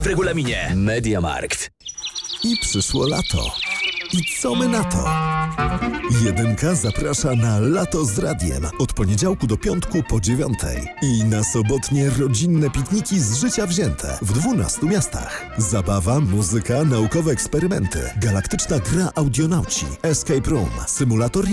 W regulaminie MediaMarkt. I przyszło lato. I co my na to? Jedynka zaprasza na Lato z Radiem od poniedziałku do piątku po 9:00 i na sobotnie rodzinne pikniki z życia wzięte w 12 miastach. Zabawa, muzyka, naukowe eksperymenty, galaktyczna gra audionauci, escape room, symulator